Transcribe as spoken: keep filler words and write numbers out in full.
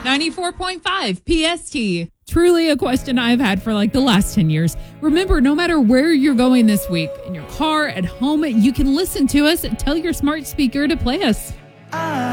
ninety-four point five P S T. Truly a question I've had for like the last ten years. Remember, no matter where you're going this week, in your car, at home, you can listen to us. Tell your smart speaker to play us.